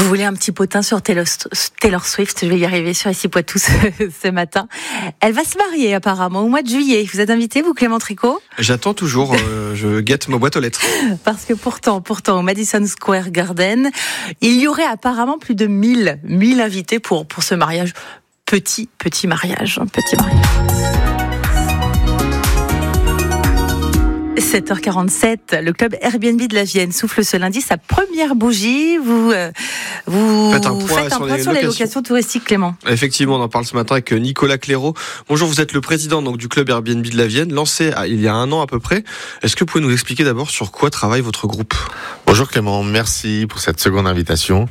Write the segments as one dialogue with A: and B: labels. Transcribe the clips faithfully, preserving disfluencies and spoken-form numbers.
A: Vous voulez un petit potin sur Taylor, Taylor Swift, je vais y arriver sur Ici Poitou ce, ce matin. Elle va se marier apparemment au mois de juillet. Vous êtes invité, vous, Clément Tricot ?
B: J'attends toujours, euh, je guette ma boîte aux lettres. Parce
A: que pourtant, pourtant, au Madison Square Garden, il y aurait apparemment plus de mille, mille invités pour, pour ce mariage. Petit, petit mariage, petit mariage. sept heures quarante-sept, le club Airbnb de la Vienne souffle ce lundi sa première bougie. Vous, euh, vous
B: faites un point,
A: faites un
B: sur,
A: point
B: les,
A: sur les
B: locations.
A: locations touristiques, Clément.
B: Effectivement, on en parle ce matin avec Nicolas Clairaut. Bonjour, vous êtes le président donc, du club Airbnb de la Vienne, lancé il y a un an à peu près. Est-ce que vous pouvez nous expliquer d'abord sur quoi travaille votre groupe ?
C: Bonjour Clément, merci pour cette seconde invitation.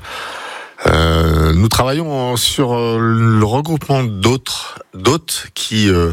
C: Euh, nous travaillons sur le regroupement d'autres, d'hôtes qui euh,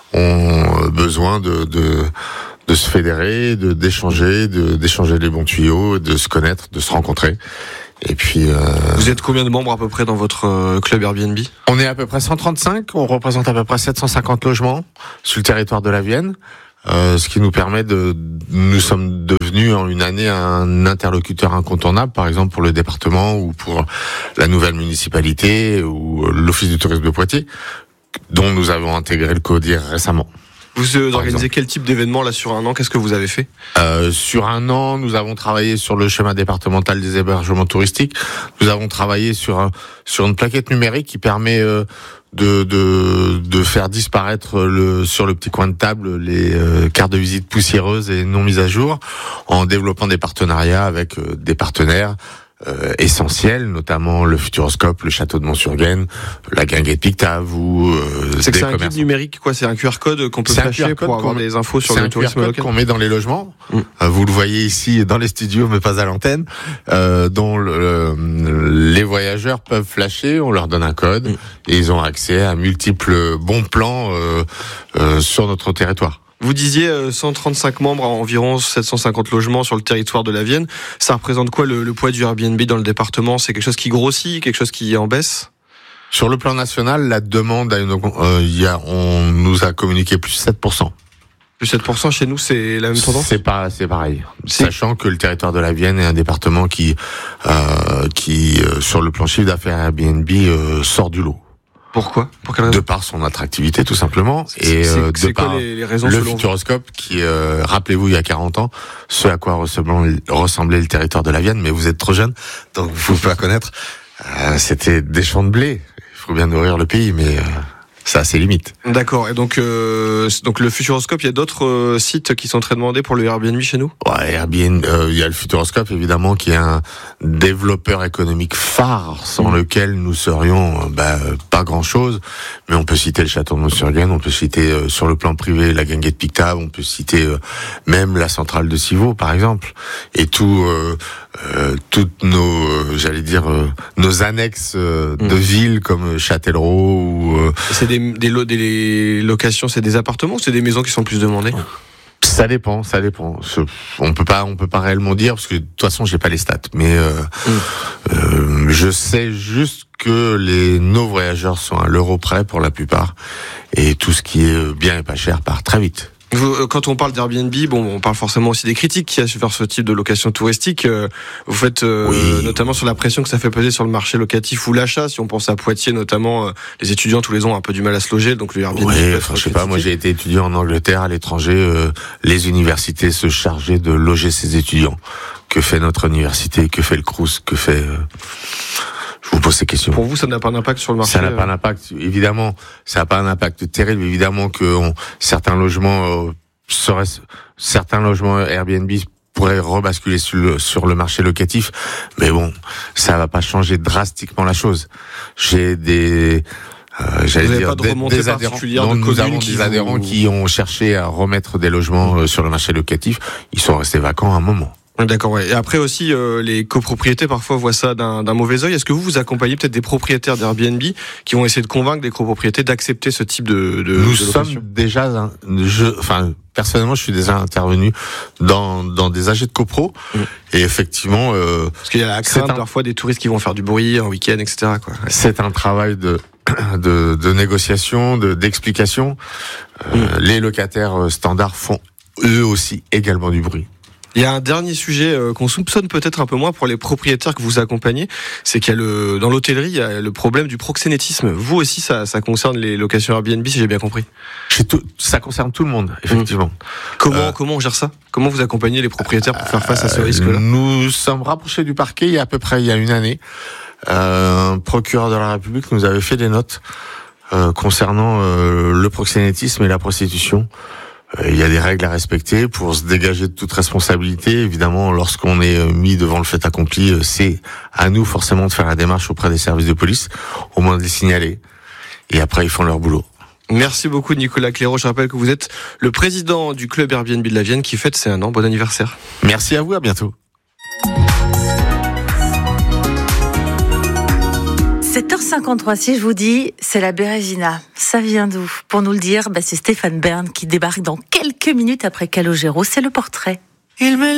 C: ont besoin de... de de se fédérer, de d'échanger, de d'échanger les bons tuyaux, de se connaître, de se rencontrer. Et puis euh...
B: vous êtes combien de membres à peu près dans votre euh, club Airbnb ?
C: On est à peu près cent trente-cinq, on représente à peu près sept cent cinquante logements sur le territoire de la Vienne. Euh, ce qui nous permet de, nous sommes devenus en une année un interlocuteur incontournable, par exemple pour le département ou pour la nouvelle municipalité ou l'office du tourisme de Poitiers, dont nous avons intégré le CODIR récemment.
B: Vous euh, organisez quel type d'événement là sur un an ? Qu'est-ce que vous avez fait ?
C: euh, Sur un an, nous avons travaillé sur le schéma départemental des hébergements touristiques. Nous avons travaillé sur un, sur une plaquette numérique qui permet euh, de, de de faire disparaître le sur le petit coin de table les euh, cartes de visite poussiéreuses et non mises à jour, en développant des partenariats avec euh, des partenaires Euh, essentiels, notamment le Futuroscope, le Château de Mont-sur-Gaine, la Guinguette Pictave ou euh,
B: c'est que c'est un guide numérique, quoi. C'est un Q R code qu'on peut flasher pour avoir des infos sur le tourisme local.
C: C'est un Q R code qu'on met dans les logements.
B: Mmh.
C: Euh, vous le voyez ici dans les studios, mais pas à l'antenne, euh, dont le, euh, les voyageurs peuvent flasher. On leur donne un code mmh. et ils ont accès à multiples bons plans euh, euh, sur notre territoire.
B: Vous disiez cent trente-cinq membres, environ sept cent cinquante logements sur le territoire de la Vienne. Ça représente quoi le, le poids du Airbnb dans le département ? C'est quelque chose qui grossit, quelque chose qui est en baisse ?
C: Sur le plan national, la demande, a une, euh, y a, on nous a communiqué plus sept pour cent.
B: Plus sept pour cent chez nous, c'est la même tendance ?
C: C'est pas, c'est pareil. C'est... Sachant que le territoire de la Vienne est un département qui, euh, qui euh, sur le plan chiffre d'affaires Airbnb, euh, sort du lot.
B: Pourquoi ? Pour quelle raison ?
C: De par son attractivité, tout simplement,
B: c'est,
C: et
B: c'est,
C: euh,
B: c'est
C: de par
B: les, les raisons
C: le Futuroscope, qui, euh, rappelez-vous, il y a quarante ans, ce à quoi ressemblait, ressemblait le territoire de la Vienne, mais vous êtes trop jeune, donc vous ne pouvez pas connaître. Euh, c'était des champs de blé. Il faut bien nourrir le pays, mais euh, ça a ses limites.
B: D'accord. Et donc, euh, donc le Futuroscope, il y a d'autres euh, sites qui sont très demandés pour le Airbnb chez nous ?
C: Ouais, Airbnb, euh, il y a le Futuroscope, évidemment, qui est un développeur économique phare, sans mmh. lequel nous serions bah, pas grand-chose. Mais on peut citer le Château de Mont-sur-Gaine, on peut citer euh, sur le plan privé la Guinguette Pictave, on peut citer euh, même la centrale de Civaux, par exemple, et tout, euh, euh, toutes nos, euh, j'allais dire, euh, nos annexes euh, mmh. de villes comme Châtellerault ou. Euh,
B: c'est des, des, lo- des locations, c'est des appartements ou c'est des maisons qui sont plus demandées ?
C: Ça dépend, ça dépend. On peut pas, on peut pas réellement dire parce que de toute façon, j'ai pas les stats. Mais euh, mmh. euh, je sais juste que les nos voyageurs sont à l'euro près pour la plupart, et tout ce qui est bien et pas cher part très vite.
B: Quand on parle d'Airbnb, bon, on parle forcément aussi des critiques qu'il y a sur ce type de location touristique. Vous faites euh,
C: oui.
B: notamment sur la pression que ça fait peser sur le marché locatif ou l'achat. Si on pense à Poitiers, notamment, euh, les étudiants tous les ans ont un peu du mal à se loger, donc le Airbnb.
C: Oui, enfin, je sais pas. Moi, j'ai été étudiant en Angleterre, à l'étranger. Euh, les universités se chargeaient de loger ces étudiants. Que fait notre université ? Que fait le Crous ? Que fait euh... Je vous pose ces questions.
B: Pour vous, ça n'a pas d'impact sur le marché ?
C: Ça n'a pas d'impact. Évidemment, ça n'a pas un impact terrible. Évidemment que on, certains logements euh, seraient, certains logements Airbnb pourraient rebasculer sur le, sur le marché locatif. Mais bon, ça va pas changer drastiquement la chose. J'ai des, euh, j'allais dire,
B: des,
C: des adhérents. Non,
B: de
C: nous avons des
B: vous...
C: adhérents qui ont cherché à remettre des logements euh, sur le marché locatif. Ils sont restés vacants à un moment.
B: D'accord, ouais. Et après aussi, euh, les copropriétés parfois voient ça d'un, d'un mauvais œil. Est-ce que vous vous accompagnez peut-être des propriétaires d'Airbnb qui vont essayer de convaincre des copropriétés d'accepter ce type de, de
C: Nous
B: de
C: sommes déjà, je, enfin, personnellement, je suis déjà intervenu dans dans des A G de copro, mmh. et effectivement, euh,
B: parce qu'il y a la crainte un... parfois des touristes qui vont faire du bruit en week-end, et cetera. Quoi. Ouais.
C: C'est un travail de de, de négociation, de d'explication. Euh, mmh. Les locataires standards font eux aussi également du bruit.
B: Il y a un dernier sujet euh, qu'on soupçonne peut-être un peu moins pour les propriétaires que vous accompagnez, c'est qu'il y a le, dans l'hôtellerie, il y a le problème du proxénétisme. Vous aussi, ça, ça concerne les locations Airbnb, si j'ai bien compris.
C: Chez tout, ça concerne tout le monde, effectivement. Mmh.
B: Comment, euh, comment on gère ça? Comment vous accompagnez les propriétaires pour faire face à ce
C: euh,
B: risque-là?
C: Nous sommes rapprochés du parquet il y a à peu près il y a une année. Euh, un procureur de la République nous avait fait des notes euh, concernant euh, le proxénétisme et la prostitution. Il y a des règles à respecter pour se dégager de toute responsabilité. Évidemment, lorsqu'on est mis devant le fait accompli, c'est à nous forcément de faire la démarche auprès des services de police, au moins de les signaler. Et après, ils font leur boulot.
B: Merci beaucoup Nicolas Clairaut. Je rappelle que vous êtes le président du club Airbnb de la Vienne qui fête ses un an. Bon anniversaire.
C: Merci à vous, à bientôt.
A: sept heures cinquante-trois, si je vous dis, c'est la Bérésina. Ça vient d'où? Pour nous le dire, bah c'est Stéphane Bern qui débarque dans quelques minutes après Calogero. C'est le portrait. Il me